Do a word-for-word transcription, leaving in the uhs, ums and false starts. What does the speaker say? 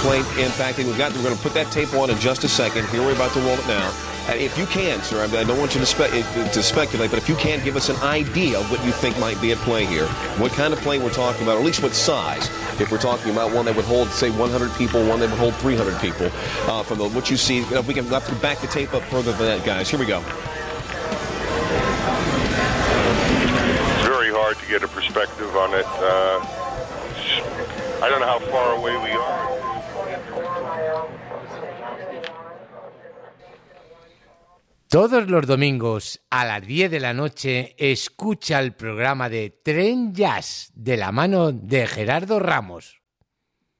plane impacting. We've got, we're going to put that tape on in just a second. Here, we're about to roll it now. Uh, if you can, sir, I don't want you to, spe- to speculate, but if you can, give us an idea of what you think might be at play here. What kind of plane we're talking about, or at least what size. If we're talking about one that would hold, say, one hundred people, one that would hold three hundred people. Uh, from the, what you see, you know, we can have to back the tape up further than that, guys. Here we go. It's very hard to get a perspective on it. Uh, I don't know how far away we are. Todos los domingos a las diez de la noche escucha el programa de Tren Jazz de la mano de Gerardo Ramos.